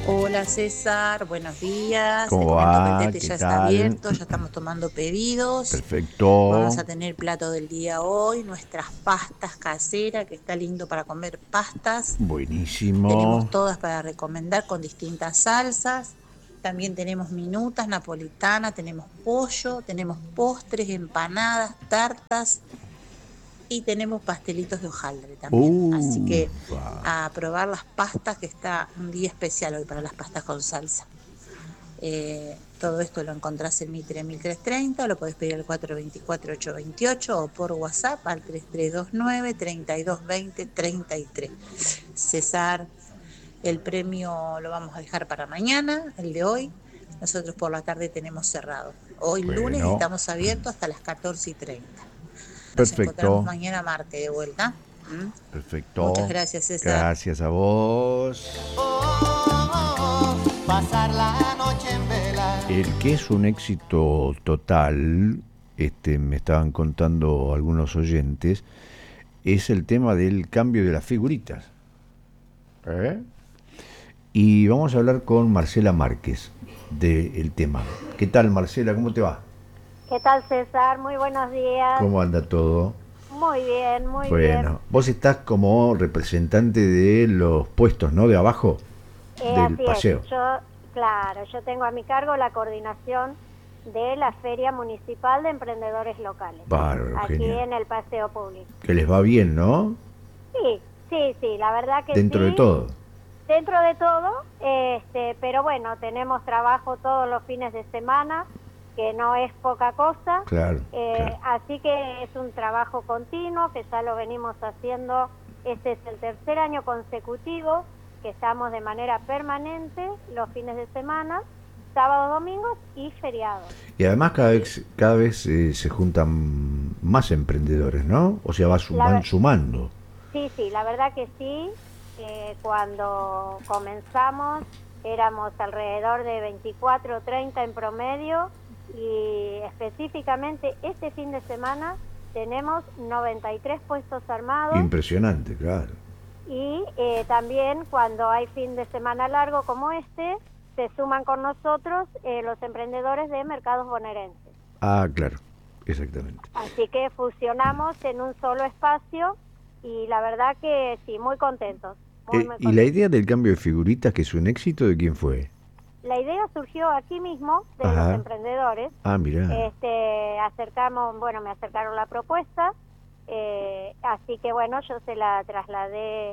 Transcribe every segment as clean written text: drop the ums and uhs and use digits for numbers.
Hola César, buenos días. Te ¿Cómo comento que el va? Tete ¿Qué ya está tal? abierto, ya estamos tomando pedidos. Vamos Perfecto. a tener plato del día hoy, nuestras pastas caseras, que está lindo para comer pastas. Tenemos Buenísimo. todas para recomendar con distintas salsas. También tenemos minutas napolitanas, tenemos pollo, tenemos postres, empanadas, tartas y tenemos pastelitos de hojaldre también. Así que Ufa. a probar las pastas, que está un día especial hoy para las pastas con salsa. Todo esto lo encontrás en Mitre 1330, lo podés pedir al 424-828 o por WhatsApp al 3329-3220-33. César, el premio lo vamos a dejar para mañana, el de hoy. Nosotros por la tarde tenemos cerrado. Hoy lunes Bueno. estamos abiertos hasta las 14:30. Nos encontramos Perfecto. mañana martes de vuelta. Muchas Perfecto. gracias, César. Gracias a vos. Pasar la noche en vela. El que es un éxito total, me estaban contando algunos oyentes, es el tema del cambio de las figuritas. ¿Eh? Y vamos a hablar con Marcela Márquez del tema. ¿Qué tal, Marcela? ¿Cómo te va? ¿Qué tal, César? Muy buenos días. ¿Cómo anda todo? Muy bien, muy bien. Bueno, vos estás como representante de los puestos, ¿no? De abajo del Así es. paseo. Yo tengo a mi cargo la coordinación de la Feria Municipal de Emprendedores Locales, Bárbaro, aquí genial. en el Paseo Público. Que les va bien, ¿no? Sí, sí, la verdad que Dentro de sí, todo. dentro de todo, pero bueno, tenemos trabajo todos los fines de semana, que no es poca cosa. Claro, claro. Así que es un trabajo continuo, que ya lo venimos haciendo. Este es el tercer año consecutivo que estamos de manera permanente los fines de semana, sábados, domingos y feriados. Y además cada vez se juntan más emprendedores, ¿no? O sea, La van ver- sumando. sí, la verdad que sí. Cuando comenzamos éramos alrededor de 24 o 30 en promedio, y específicamente este fin de semana tenemos 93 puestos armados. Impresionante, claro. Y también cuando hay fin de semana largo como este, se suman con nosotros los emprendedores de mercados bonaerenses. Ah, claro, exactamente. Así que fusionamos en un solo espacio y la verdad que sí, muy contentos, muy ¿Y la contentos. idea del cambio de figuritas, que es un éxito, de quién fue? La idea surgió aquí mismo de los Ajá. emprendedores. Ah, mirá. Me acercaron la propuesta, así que bueno, yo se la trasladé,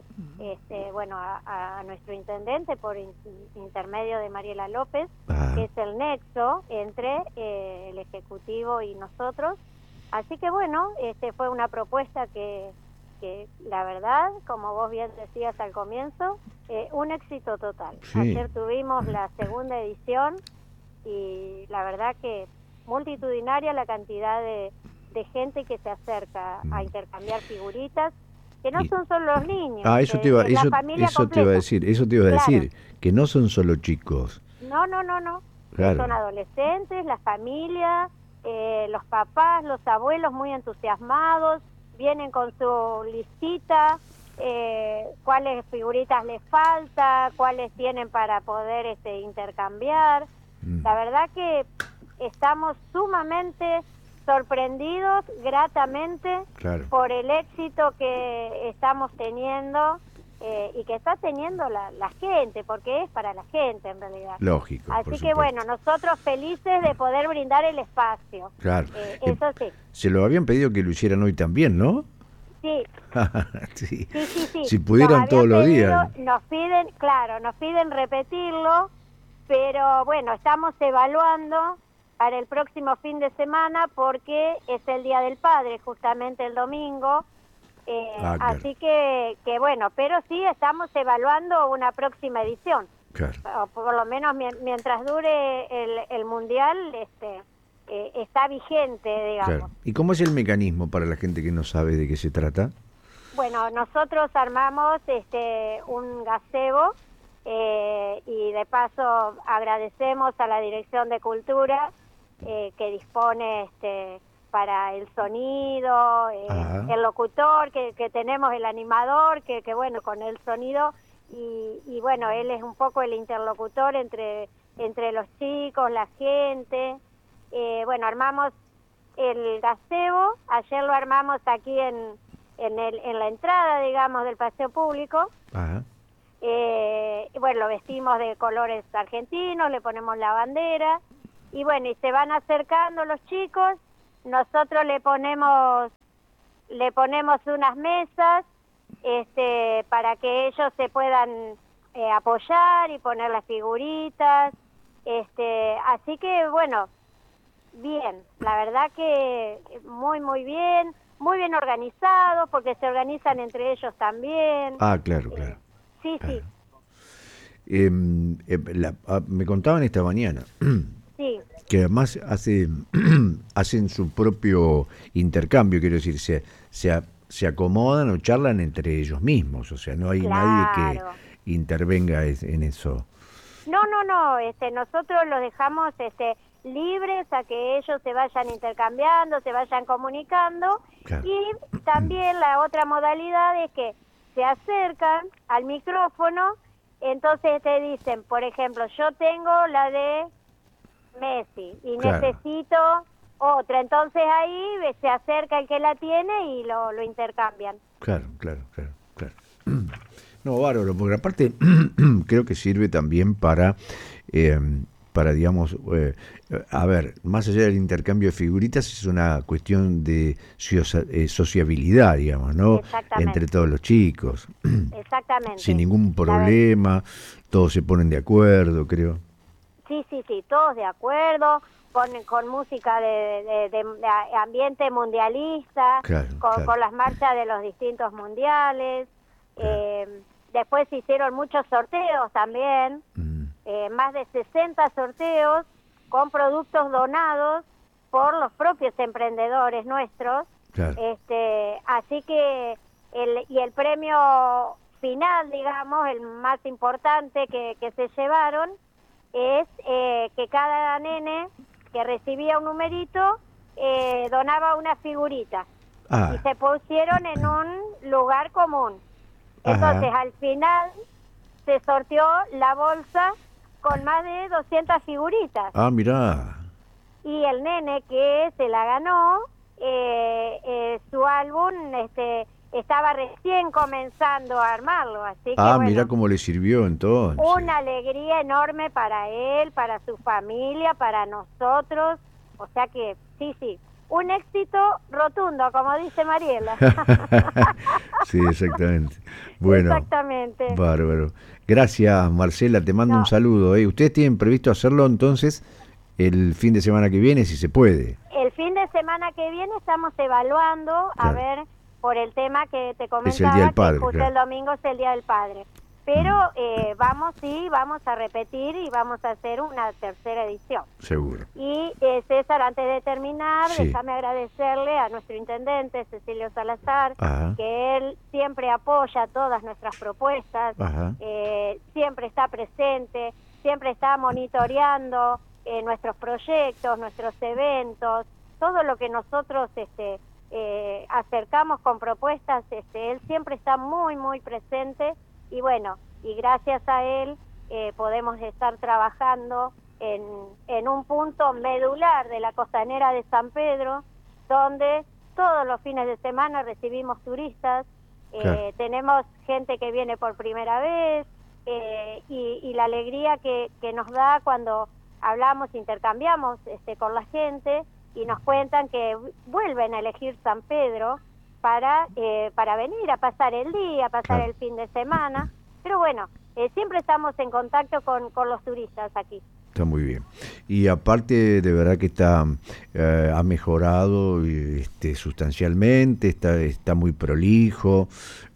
a nuestro intendente por intermedio de Mariela López, Ajá. que es el nexo entre el ejecutivo y nosotros. Así que bueno, fue una propuesta que la verdad, como vos bien decías al comienzo, un éxito total. Sí. Ayer tuvimos la segunda edición y la verdad que multitudinaria la cantidad de gente que se acerca a intercambiar figuritas, que no Y- son solo los niños, Ah, es la familia eso te iba a completa. decir, eso te iba a Claro, decir, que no son solo chicos. no. Son Claro. adolescentes, la familia, los papás, los abuelos muy entusiasmados, vienen con su listita, cuáles figuritas les falta, cuáles tienen para poder intercambiar. La verdad que estamos sumamente sorprendidos gratamente Claro. por el éxito que estamos teniendo y que está teniendo la gente, porque es para la gente en realidad. Lógico, por Así que supuesto. bueno, nosotros felices de poder brindar el espacio. Claro. Eso sí, Se lo habían pedido que lo hicieran hoy también, ¿no? sí, Sí. sí. Si Nos pudieran todos habían los pedido, días. nos piden repetirlo, pero bueno, estamos evaluando para el próximo fin de semana porque es el Día del Padre, justamente el domingo. Claro. Así que bueno, pero sí estamos evaluando una próxima edición. Claro. O por lo menos mientras dure el mundial, está vigente, digamos. Claro. ¿Y cómo es el mecanismo para la gente que no sabe de qué se trata? Bueno, nosotros armamos un gazebo y de paso agradecemos a la Dirección de Cultura que dispone para el sonido, Ajá. el locutor, que tenemos el animador, que bueno, con el sonido y bueno, él es un poco el interlocutor entre los chicos, la gente. Bueno, armamos el gazebo, ayer lo armamos aquí en la entrada, digamos, del paseo público. Ajá. Y bueno, lo vestimos de colores argentinos, le ponemos la bandera, y bueno, y se van acercando los chicos, nosotros le ponemos unas mesas, para que ellos se puedan apoyar y poner las figuritas, así que bueno, bien, la verdad que muy muy bien organizados, porque se organizan entre ellos también. Ah, claro, claro. Sí, claro. sí. Me contaban esta mañana Sí. que además hacen su propio intercambio, quiero decir, se acomodan o charlan entre ellos mismos, o sea, no hay nadie que intervenga en eso. No, nosotros los dejamos libres a que ellos se vayan intercambiando, se vayan comunicando, claro. Y también la otra modalidad es que se acercan al micrófono, entonces te dicen, por ejemplo, yo tengo la de Messi y claro. necesito otra, entonces ahí se acerca el que la tiene y lo intercambian. Claro. No, bárbaro, porque aparte creo que sirve también para digamos, a ver, más allá del intercambio de figuritas, es una cuestión de sociabilidad, digamos, ¿no? Entre todos los chicos. Exactamente. Sin ningún problema, todos se ponen de acuerdo, creo. Sí, todos de acuerdo, con música de ambiente mundialista, claro. Con las marchas de los distintos mundiales. Claro. Después se hicieron muchos sorteos también, más de 60 sorteos con productos donados por los propios emprendedores nuestros. Claro. Así que el premio final, digamos, el más importante que se llevaron, es que cada nene que recibía un numerito donaba una figurita. Y se pusieron en un lugar común. Entonces, al final se sorteó la bolsa con más de 200 figuritas. Ah, mirá. Y el nene que se la ganó, su álbum estaba recién comenzando a armarlo, así que bueno, mirá cómo le sirvió entonces. Una alegría enorme para él, para su familia, para nosotros, o sea que sí, un éxito rotundo, como dice Mariela. Sí, exactamente. Bueno, exactamente. Bárbaro. Gracias, Marcela, te mando un saludo. ¿Ustedes tienen previsto hacerlo entonces el fin de semana que viene, si se puede? El fin de semana que viene estamos evaluando, a ver, por el tema que te comentaba, es el Día del Padre, que justo el domingo es el Día del Padre. Pero vamos a repetir y vamos a hacer una tercera edición. Seguro. Y César, antes de terminar, déjame agradecerle a nuestro intendente, Cecilio Salazar, que él siempre apoya todas nuestras propuestas, siempre está presente, siempre está monitoreando nuestros proyectos, nuestros eventos, todo lo que nosotros acercamos con propuestas, él siempre está muy, muy presente. Y bueno, y gracias a él podemos estar trabajando en un punto medular de la costanera de San Pedro, donde todos los fines de semana recibimos turistas, tenemos gente que viene por primera vez, y la alegría que nos da cuando hablamos, intercambiamos con la gente y nos cuentan que vuelven a elegir San Pedro para venir a pasar el día, a pasar el fin de semana, pero bueno, siempre estamos en contacto con los turistas aquí. Está muy bien. Y aparte, de verdad que ha mejorado sustancialmente, está muy prolijo,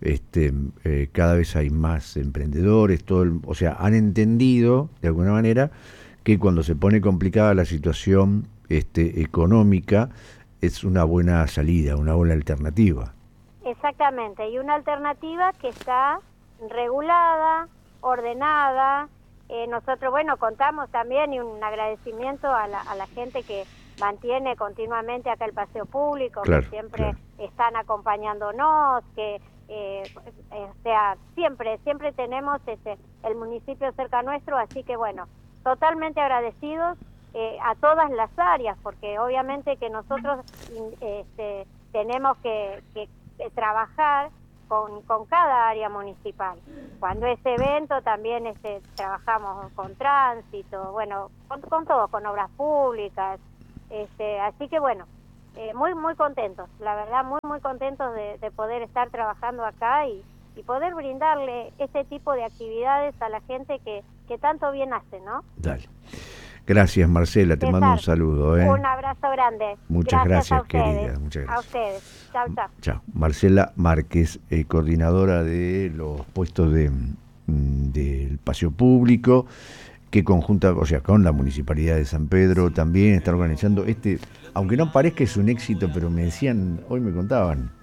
cada vez hay más emprendedores, o sea, han entendido de alguna manera que cuando se pone complicada la situación económica, es una buena salida, una buena alternativa. Exactamente, y una alternativa que está regulada, ordenada. Nosotros, bueno, contamos también, y un agradecimiento a la gente que mantiene continuamente acá el paseo público, que siempre están acompañándonos, que o sea, siempre tenemos el municipio cerca nuestro, así que bueno, totalmente agradecidos a todas las áreas, porque obviamente que nosotros tenemos que trabajar con cada área municipal. Cuando es evento también trabajamos con tránsito, bueno, con todo, con obras públicas, así que bueno, muy contentos, la verdad, muy contentos de poder estar trabajando acá y poder brindarle este tipo de actividades a la gente que tanto bien hace, ¿no? Dale. Gracias, Marcela, te mando un saludo. Un abrazo grande. Muchas gracias, ustedes, querida. Muchas gracias. A ustedes. Chao. Chao. Marcela Márquez, coordinadora de los puestos del espacio público, que conjunta, o sea, con la Municipalidad de San Pedro también está organizando aunque no parezca es un éxito, pero me decían, hoy me contaban,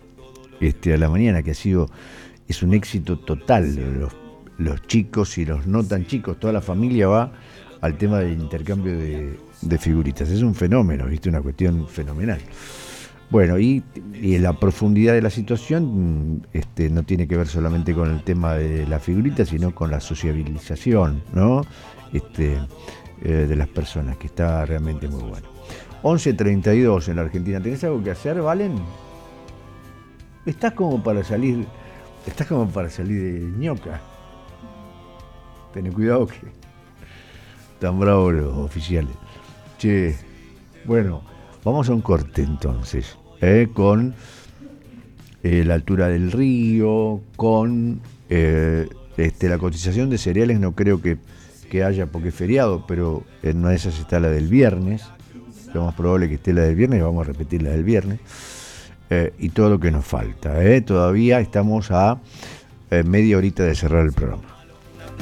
a la mañana, que es un éxito total. Los chicos y los no tan chicos, toda la familia va al tema del intercambio de figuritas. Es un fenómeno, ¿viste? Una cuestión fenomenal. Bueno, y la profundidad de la situación no tiene que ver solamente con el tema de la figurita, sino con la sociabilización, ¿no? De las personas, que está realmente muy bueno. 11:32 en la Argentina. ¿Tenés algo que hacer, Valen? Estás como para salir de ñoca. Ten cuidado que están bravos los oficiales. Che, bueno, vamos a un corte entonces, con la altura del río, con la cotización de cereales. No creo que haya, porque es feriado, pero en una de esas está la del viernes. Lo más probable que esté la del viernes, vamos a repetir la del viernes. Y todo lo que nos falta. Todavía estamos a media horita de cerrar el programa.